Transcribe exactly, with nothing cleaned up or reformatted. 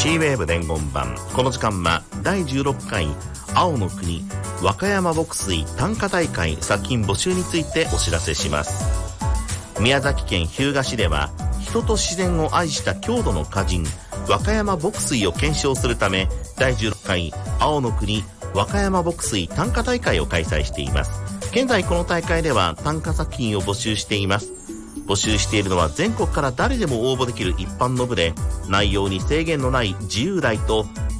シーウェーブ伝言版。この時間はだいじゅうろっかい青の国和歌山牧水短歌大会作品募集についてお知らせします。宮崎県日向市では人と自然を愛した郷土の歌人和歌山牧水を検証するため、だいじゅうろっかい青の国和歌山牧水短歌大会を開催しています。現在この大会では短歌作品を募集しています。募集しているのは全国から誰でも応募できる一般の部で、内容に制限のない自由題と